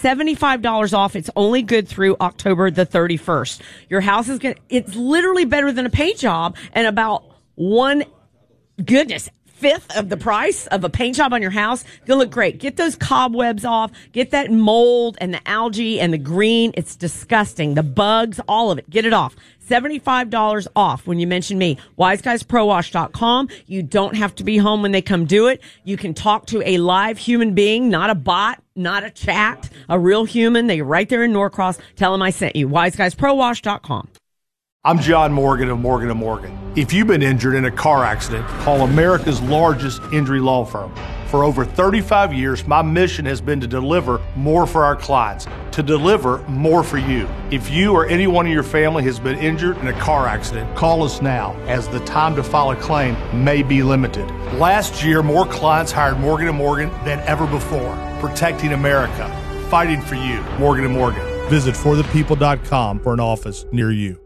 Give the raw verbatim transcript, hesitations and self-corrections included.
seventy-five dollars off. It's only good through October the thirty-first. Your house is going to, it's literally better than a paint job, and about one, goodness, fifth of the price of a paint job on your house. It'll look great. Get those cobwebs off. Get that mold and the algae and the green. It's disgusting. The bugs, all of it. Get it off. seventy-five dollars off when you mention me. wise guys pro wash dot com. You don't have to be home when they come do it. You can talk to a live human being, not a bot, not a chat, a real human. They're right there in Norcross. Tell them I sent you. wise guys pro wash dot com. I'm John Morgan of Morgan and Morgan. If you've been injured in a car accident, call America's largest injury law firm. For over thirty-five years, my mission has been to deliver more for our clients, to deliver more for you. If you or anyone in your family has been injured in a car accident, call us now, as the time to file a claim may be limited. Last year, more clients hired Morgan and Morgan than ever before, protecting America, fighting for you. Morgan and Morgan. Visit for the people dot com for an office near you.